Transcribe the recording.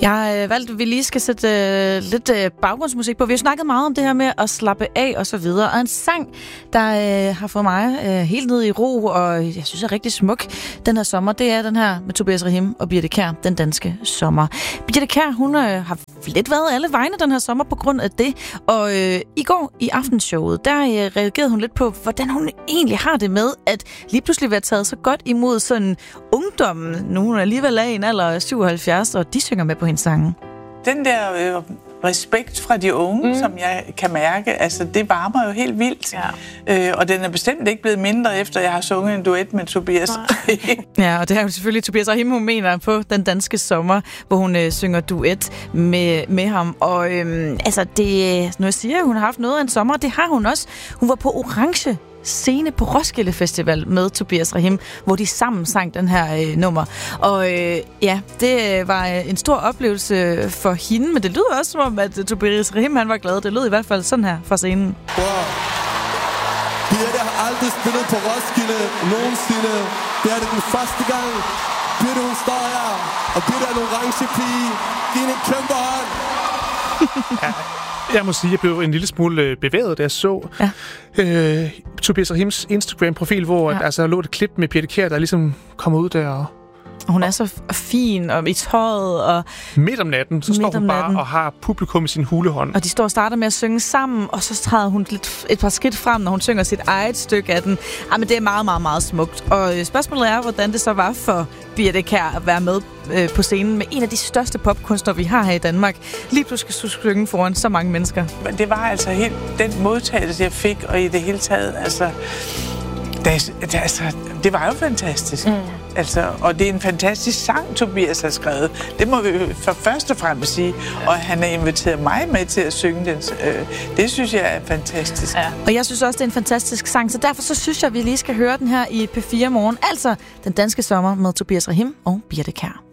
Jeg valgte, at vi lige skal sætte lidt baggrundsmusik på. Vi har snakket meget om det her med at slappe af og så videre. Og en sang, der har fået mig helt ned i ro, og jeg synes er rigtig smuk den her sommer, det er den her med Tobias Rahim og Birthe Kjær, Den danske sommer. Birthe Kjær, hun har lidt været alle vegne den her sommer på grund af det. Og i går i Aftenshowet, der reagerede hun lidt på, hvordan hun egentlig har det med, at lige pludselig være taget så godt imod sådan ungdommen. Nu hun alligevel er i en alder af 77, og de synger med på hendes sange. Den der respekt fra de unge, som jeg kan mærke, altså det varmer jo helt vildt. Ja. Og den er bestemt ikke blevet mindre, efter jeg har sunget en duet med Tobias. Ja, og det er jo selvfølgelig Tobias Rahim, hun mener på Den danske sommer, hvor hun synger duet med ham. Og altså, når jeg siger, at hun har haft noget af en sommer, det har hun også. Hun var på Orange scene på Roskilde Festival med Tobias Rahim, hvor de sammen sang den her nummer. Og det var en stor oplevelse for hende, men det lyder også som om, at Tobias Rahim, han var glad. Det lød i hvert fald sådan her fra scenen. Wow. Birthe har aldrig spillet på Roskilde nogensinde. Det er det den første gang. Birthe, hun står her, og Birthe er en orange pige. Giv en kæmpe hånd. Jeg må sige, at jeg blev en lille smule bevæget, da jeg så Tobias Rahims Instagram-profil, hvor der lå et klip med Birthe Kjær, der ligesom kommer ud der. Og hun er så fin og i tøjet. Og midt om natten, så står hun bare og har publikum i sin hulehånd. Og de står og starter med at synge sammen, og så træder hun et par skridt frem, når hun synger sit eget stykke af den. Men det er meget, meget, meget smukt. Og spørgsmålet er, hvordan det så var for Birthe Kjær at være med på scenen med en af de største popkunstnere, vi har her i Danmark. Lige pludselig skulle synge foran så mange mennesker. Men det var altså helt den modtagelse, jeg fik, og i det hele taget, det var jo fantastisk. Altså, og det er en fantastisk sang, Tobias har skrevet. Det må vi for først og fremmest sige. Og han har inviteret mig med til at synge den. Det synes jeg er fantastisk. Ja. Og jeg synes også, det er en fantastisk sang, så derfor så synes jeg, at vi lige skal høre den her i P4 Morgen. Altså, Den danske sommer med Tobias Rahim og Birthe Kjær.